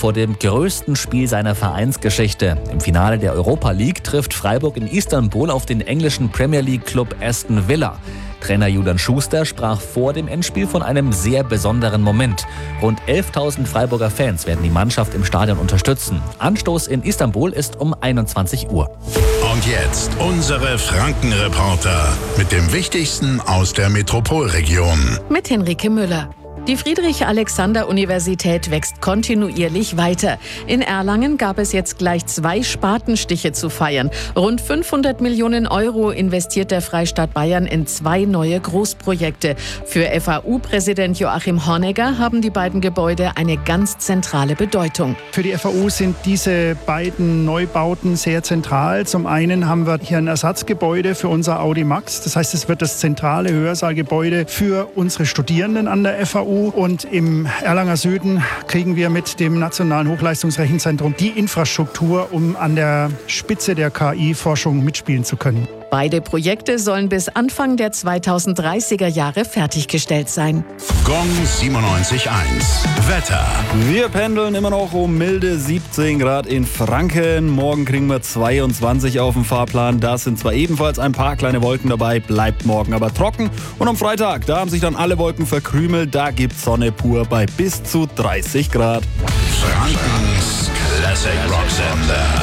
vor dem größten Spiel seiner Vereinsgeschichte. Im Finale der Europa League trifft Freiburg in Istanbul auf den englischen Premier League-Klub Aston Villa. Trainer Julian Schuster sprach vor dem Endspiel von einem sehr besonderen Moment. Rund 11.000 Freiburger Fans werden die Mannschaft im Stadion unterstützen. Anstoß in Istanbul ist um 21 Uhr. Und jetzt unsere Franken-Reporter mit dem Wichtigsten aus der Metropolregion. Mit Henrike Müller. Die Friedrich-Alexander-Universität wächst kontinuierlich weiter. In Erlangen gab es jetzt gleich 2 Spatenstiche zu feiern. Rund 500 Millionen Euro investiert der Freistaat Bayern in 2 neue Großprojekte. Für FAU-Präsident Joachim Honegger haben die beiden Gebäude eine ganz zentrale Bedeutung. Für die FAU sind diese beiden Neubauten sehr zentral. Zum einen haben wir hier ein Ersatzgebäude für unser Audi Max. Das heißt, es wird das zentrale Hörsaalgebäude für unsere Studierenden an der FAU. Und im Erlanger Süden kriegen wir mit dem Nationalen Hochleistungsrechenzentrum die Infrastruktur, um an der Spitze der KI-Forschung mitspielen zu können. Beide Projekte sollen bis Anfang der 2030er Jahre fertiggestellt sein. Gong 97.1. Wetter. Wir pendeln immer noch um milde 17 Grad in Franken. Morgen kriegen wir 22 auf dem Fahrplan. Da sind zwar ebenfalls ein paar kleine Wolken dabei, bleibt morgen aber trocken. Und am Freitag, da haben sich dann alle Wolken verkrümelt. Da gibt's Sonne pur bei bis zu 30 Grad. Frankens Classic Rock Sender.